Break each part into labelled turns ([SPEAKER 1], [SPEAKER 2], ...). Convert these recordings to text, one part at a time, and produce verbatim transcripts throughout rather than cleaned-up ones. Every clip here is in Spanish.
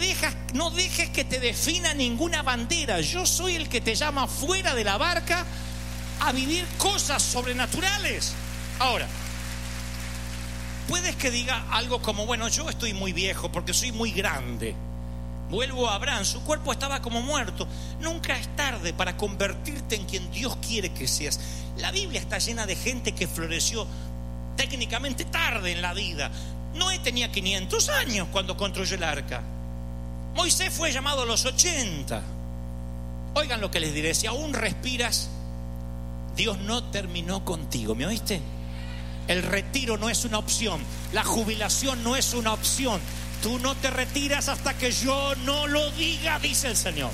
[SPEAKER 1] dejas, no dejes que te defina ninguna bandera. Yo soy el que te llama fuera de la barca a vivir cosas sobrenaturales. Ahora, puedes que diga algo como, bueno, yo estoy muy viejo porque soy muy grande. Vuelvo a Abraham, su cuerpo estaba como muerto. Nunca es tarde para convertirte en quien Dios quiere que seas. La Biblia está llena de gente que floreció técnicamente tarde en la vida. Noé tenía quinientos años cuando construyó el arca. Moisés fue llamado a los ochenta. Oigan lo que les diré: si aún respiras, Dios no terminó contigo. ¿Me oíste? El retiro no es una opción. La jubilación no es una opción. Tú no te retiras hasta que yo no lo diga, dice el Señor.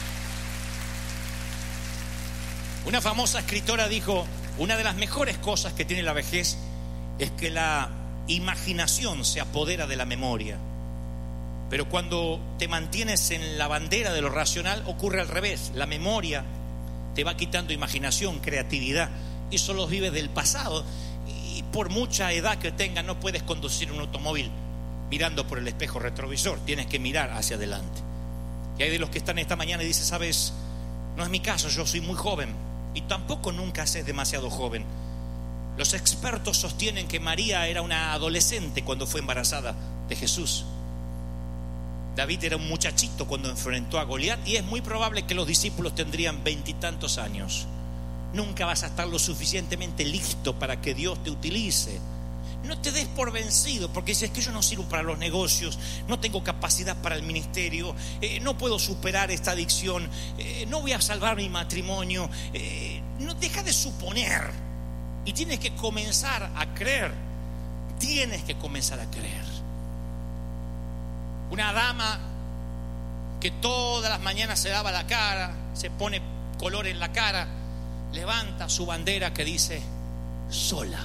[SPEAKER 1] Una famosa escritora dijo: una de las mejores cosas que tiene la vejez es que la imaginación se apodera de la memoria. Pero cuando te mantienes en la bandera de lo racional, ocurre al revés. La memoria te va quitando imaginación, creatividad, y solo vives del pasado. Y por mucha edad que tengas, no puedes conducir un automóvil mirando por el espejo retrovisor. Tienes que mirar hacia adelante. Y hay de los que están esta mañana y dicen: sabes, no es mi caso, yo soy muy joven. Y tampoco nunca seas demasiado joven. Los expertos sostienen que María era una adolescente cuando fue embarazada de Jesús. David era un muchachito cuando enfrentó a Goliat, y es muy probable que los discípulos tendrían veintitantos años. Nunca vas a estar lo suficientemente listo para que Dios te utilice. No te des por vencido porque dices que yo no sirvo para los negocios, no tengo capacidad para el ministerio, eh, no puedo superar esta adicción, eh, no voy a salvar mi matrimonio. Eh, no deja de suponer y tienes que comenzar a creer. Tienes que comenzar a creer. Una dama que todas las mañanas se lava la cara, se pone color en la cara, levanta su bandera que dice sola.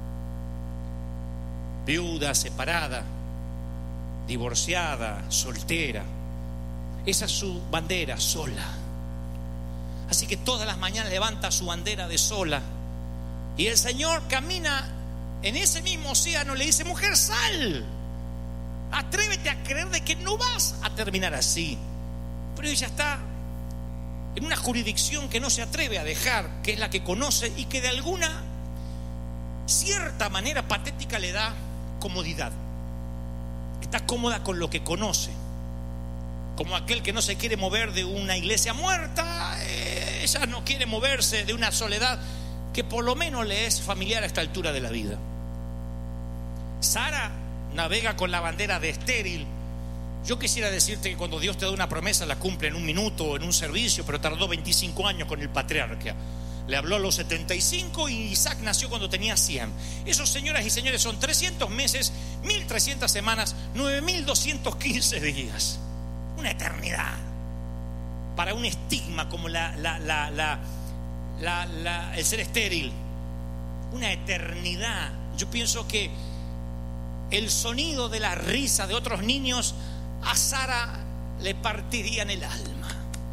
[SPEAKER 1] Viuda, separada, divorciada, soltera. Esa es su bandera, sola. Así que todas las mañanas levanta su bandera de sola. Y el Señor camina en ese mismo océano, le dice: mujer, sal. Atrévete a creer de que no vas a terminar así. Pero ella está en una jurisdicción que no se atreve a dejar, que es la que conoce y que de alguna cierta manera patética le da comodidad. Está cómoda con lo que conoce, como aquel que no se quiere mover de una iglesia muerta. Ella no quiere moverse de una soledad que por lo menos le es familiar a esta altura de la vida. Sara navega con la bandera de estéril. Yo quisiera decirte que cuando Dios te da una promesa la cumple en un minuto o en un servicio, pero tardó veinticinco años con el patriarca. Le habló a los setenta y cinco y Isaac nació cuando tenía cien. Esos, señoras y señores, son trescientos meses, mil trescientas semanas, nueve mil doscientos quince días. Una eternidad para un estigma como la, la, la, la, la, la, el ser estéril. Una eternidad. Yo pienso que el sonido de la risa de otros niños a Sara le partiría en el alma.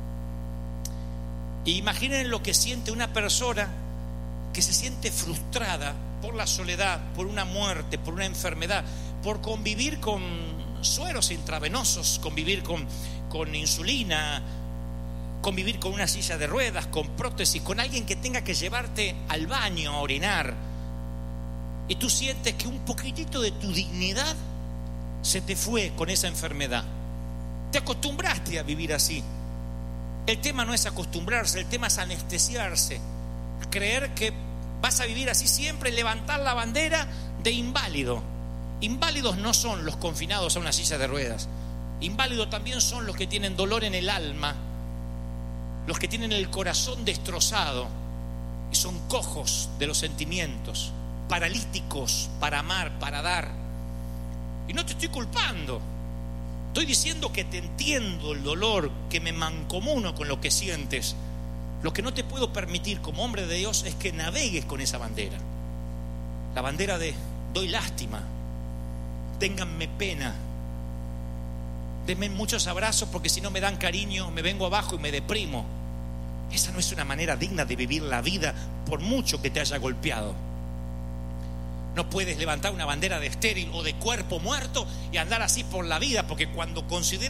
[SPEAKER 1] Y imaginen lo que siente una persona que se siente frustrada por la soledad, por una muerte, por una enfermedad, por convivir con sueros intravenosos, convivir con, con insulina, convivir con una silla de ruedas, con prótesis, con alguien que tenga que llevarte al baño a orinar. Y tú sientes que un poquitito de tu dignidad se te fue con esa enfermedad. Te acostumbraste a vivir así. El tema no es acostumbrarse, el tema es anestesiarse. Creer que vas a vivir así siempre, levantar la bandera de inválido. Inválidos no son los confinados a una silla de ruedas. Inválidos también son los que tienen dolor en el alma, los que tienen el corazón destrozado y son cojos de los sentimientos, paralíticos para amar, para dar. Y no te estoy culpando, estoy diciendo que te entiendo el dolor, que me mancomuno con lo que sientes. Lo que no te puedo permitir como hombre de Dios es que navegues con esa bandera, la bandera de doy lástima, ténganme pena, denme muchos abrazos porque si no me dan cariño me vengo abajo y me deprimo. Esa no es una manera digna de vivir la vida, por mucho que te haya golpeado. No puedes levantar una bandera de estéril o de cuerpo muerto y andar así por la vida, porque cuando consideras